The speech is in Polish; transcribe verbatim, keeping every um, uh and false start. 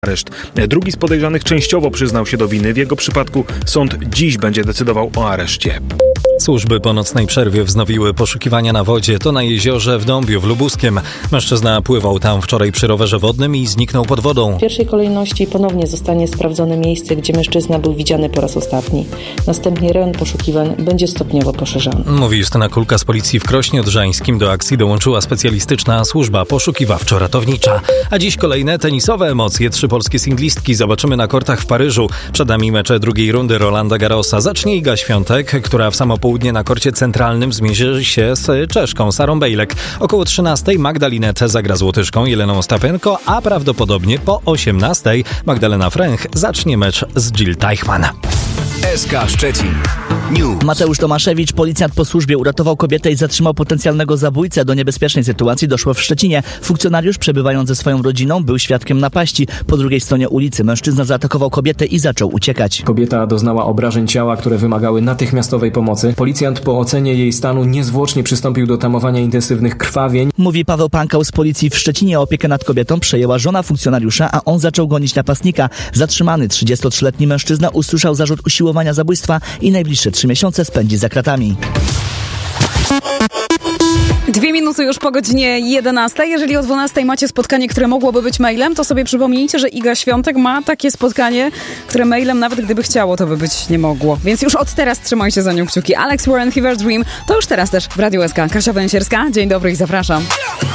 areszt. Drugi z podejrzanych częściowo przyznał się do winy. W jego przypadku sąd dziś będzie decydował o areszcie. Służby po nocnej przerwie wznowiły poszukiwania na wodzie. To na jeziorze w Dąbiu w Lubuskiem. Mężczyzna pływał tam wczoraj przy rowerze wodnym i zniknął pod wodą. W pierwszej kolejności ponownie zostanie sprawdzone miejsce, gdzie mężczyzna był widziany po raz ostatni. Następnie rejon poszukiwań będzie stopniowo poszerzany. Mówi Justyna Kulka z policji w Krośnie Odrzańskim. Do akcji dołączyła specjalistyczna służba poszukiwawczo-ratownicza. A dziś kolejne tenisowe emocje. Trzy polskie singlistki zobaczymy na kortach w Paryżu. Przed nami mecze drugiej rundy Rolanda Garrosa. Zacznie Iga Świątek, która w samo południe na korcie centralnym zmierzy się z Czeszką Sarą Bejlek. Około trzynastej Magda Linette zagra z Łotyszką Jeleną Ostapenko, a prawdopodobnie po osiemnastej Magdalena Fręch zacznie mecz z Jill Teichmann. S K Szczecin News. Mateusz Tomaszewicz, policjant po służbie, uratował kobietę i zatrzymał potencjalnego zabójcę. Do niebezpiecznej sytuacji doszło w Szczecinie. Funkcjonariusz, przebywając ze swoją rodziną, był świadkiem napaści. Po drugiej stronie ulicy mężczyzna zaatakował kobietę i zaczął uciekać. Kobieta doznała obrażeń ciała, które wymagały natychmiastowej pomocy. Policjant po ocenie jej stanu niezwłocznie przystąpił do tamowania intensywnych krwawień. Mówi Paweł Pankał z policji w Szczecinie. Opiekę nad kobietą przejęła żona funkcjonariusza, a on zaczął gonić napastnika. Zatrzymany trzydziestotrzyletni mężczyzna usłyszał zarzut usiłowania zabójstwa i najbliższe trzy miesiące spędzi za kratami. Dwie minuty już po godzinie jedenastej. Jeżeli o dwunastej macie spotkanie, które mogłoby być mailem, to sobie przypomnijcie, że Iga Świątek ma takie spotkanie, które mailem, nawet gdyby chciało, to by być nie mogło. Więc już od teraz trzymajcie za nią kciuki. Alex Warren, Fever Dream, to już teraz też w Radiu S K. Kasia Węsierska, dzień dobry i zapraszam.